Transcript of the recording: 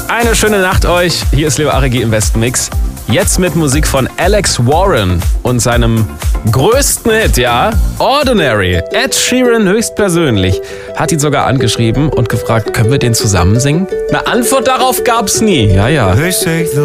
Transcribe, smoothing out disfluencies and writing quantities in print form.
Eine schöne Nacht euch. Hier ist Leo Arigi im Westen Mix. Jetzt mit Musik von Alex Warren und seinem größten Hit, ja, Ordinary. Ed Sheeran höchstpersönlich hat ihn sogar angeschrieben und gefragt, können wir den zusammen singen? Eine Antwort darauf gab's nie. Ja.